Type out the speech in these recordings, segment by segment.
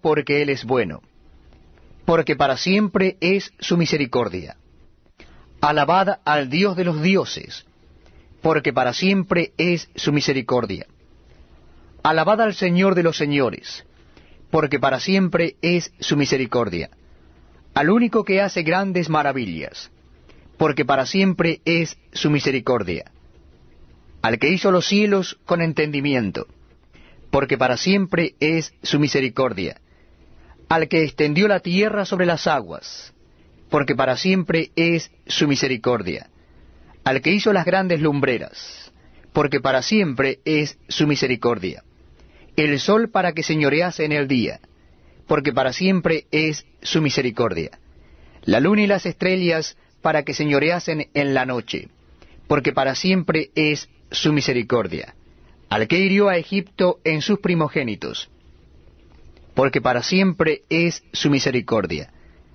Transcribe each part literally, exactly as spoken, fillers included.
porque Él es bueno, porque para siempre es su misericordia. Alabad al Dios de los dioses, porque para siempre es su misericordia. Alabad al Señor de los señores, porque para siempre es su misericordia. Al único que hace grandes maravillas, porque para siempre es su misericordia. Al que hizo los cielos con entendimiento, porque para siempre es su misericordia. Al que extendió la tierra sobre las aguas, porque para siempre es su misericordia. Al que hizo las grandes lumbreras, porque para siempre es su misericordia. El sol para que señorease en el día, porque para siempre es su misericordia. La luna y las estrellas para que señoreasen en la noche, porque para siempre es su misericordia. Al que hirió a Egipto en sus primogénitos, porque para siempre es su misericordia.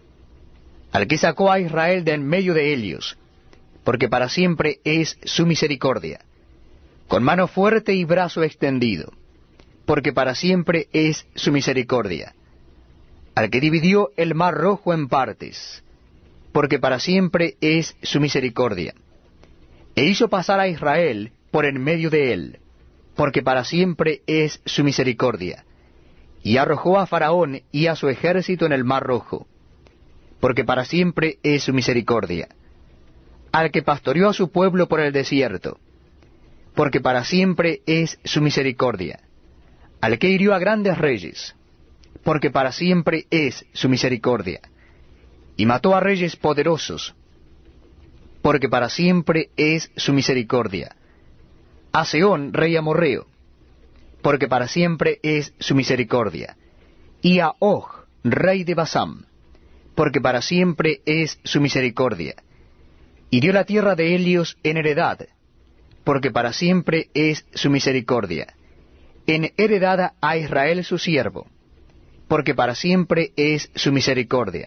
Al que sacó a Israel de en medio de ellos, porque para siempre es su misericordia. Con mano fuerte y brazo extendido, porque para siempre es su misericordia. Al que dividió el mar rojo en partes, porque para siempre es su misericordia. E hizo pasar a Israel por en medio de él, porque para siempre es su misericordia. Y arrojó a Faraón y a su ejército en el mar rojo, porque para siempre es su misericordia. Al que pastoreó a su pueblo por el desierto, porque para siempre es su misericordia. Al que hirió a grandes reyes, porque para siempre es su misericordia. Y mató a reyes poderosos, porque para siempre es su misericordia. A Sehón, rey amorreo, porque para siempre es su misericordia. Y a Og, rey de Basán, porque para siempre es su misericordia. Y dio la tierra de Helios en heredad, porque para siempre es su misericordia. En heredad a Israel su siervo, porque para siempre es su misericordia.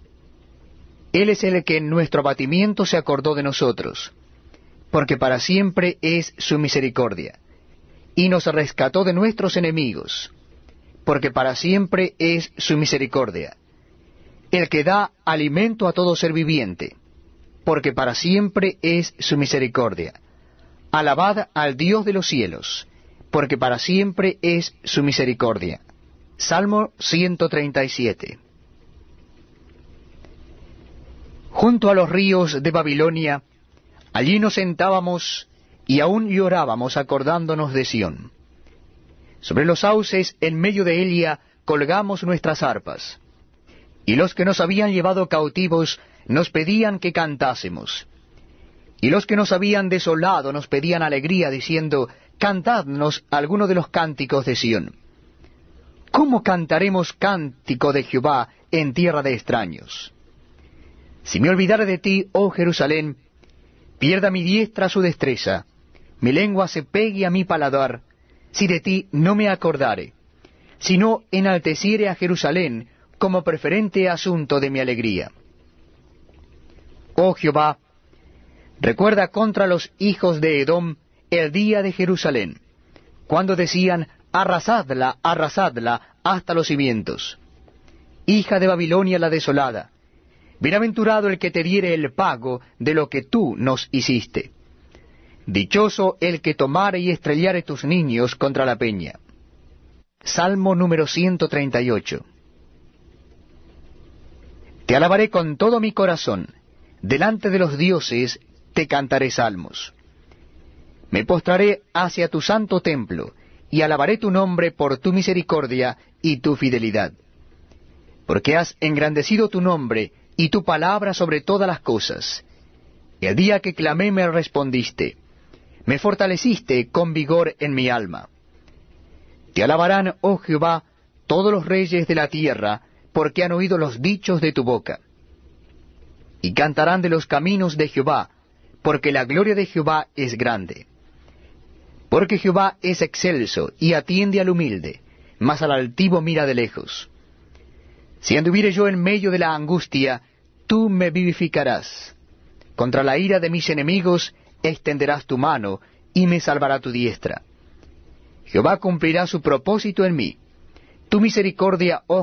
Él es el que en nuestro abatimiento se acordó de nosotros, porque para siempre es su misericordia. Y nos rescató de nuestros enemigos, porque para siempre es su misericordia. El que da alimento a todo ser viviente, porque para siempre es su misericordia. Alabad al Dios de los cielos, porque para siempre es su misericordia. Salmo ciento treinta y siete. Junto a los ríos de Babilonia, allí nos sentábamos y aún llorábamos acordándonos de Sión. Sobre los sauces en medio de Elia colgamos nuestras arpas, y los que nos habían llevado cautivos nos pedían que cantásemos. Y los que nos habían desolado nos pedían alegría, diciendo, cantadnos alguno de los cánticos de Sión. ¿Cómo cantaremos cántico de Jehová en tierra de extraños? Si me olvidare de ti, oh Jerusalén, pierda mi diestra su destreza, mi lengua se pegue a mi paladar, si de ti no me acordare, si no enalteciere a Jerusalén como preferente asunto de mi alegría. Oh Jehová, recuerda contra los hijos de Edom el día de Jerusalén, cuando decían, arrasadla, arrasadla hasta los cimientos. Hija de Babilonia la desolada, bienaventurado el que te diere el pago de lo que tú nos hiciste. Dichoso el que tomare y estrellare tus niños contra la peña. Salmo número ciento treinta y ocho. Te alabaré con todo mi corazón, delante de los dioses te cantaré salmos. Me postraré hacia tu santo templo, y alabaré tu nombre por tu misericordia y tu fidelidad. Porque has engrandecido tu nombre y tu palabra sobre todas las cosas. El día que clamé me respondiste, me fortaleciste con vigor en mi alma. Te alabarán, oh Jehová, todos los reyes de la tierra, porque han oído los dichos de tu boca. Y cantarán de los caminos de Jehová, porque la gloria de Jehová es grande. Porque Jehová es excelso y atiende al humilde, mas al altivo mira de lejos. Si anduviere yo en medio de la angustia, tú me vivificarás. Contra la ira de mis enemigos extenderás tu mano, y me salvará tu diestra. Jehová cumplirá su propósito en mí. Tu misericordia, oh